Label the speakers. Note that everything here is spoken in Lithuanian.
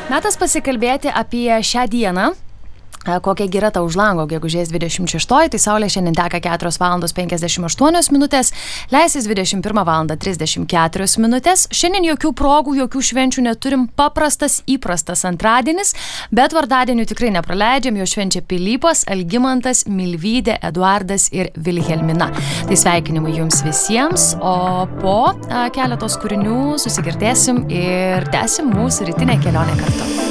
Speaker 1: Metas pasikalbėti apie šią dieną. Kokia gira ta už lango, gegužės 26, tai saulė šiandien teka 4 valandos 58 minutės, leisis 21 valandą 34 minutės. Šiandien jokių progų, jokių švenčių neturim, paprastas, įprastas antradienis, bet vardadienių tikrai nepraleidžiam, jo švenčia Pilypas, Algimantas, Milvydė, Eduardas ir Vilhelmina. Tai sveikinimai jums visiems, o po keletos kūrinių susigirdėsim ir tęsim mūsų rytinę kelionę kartu.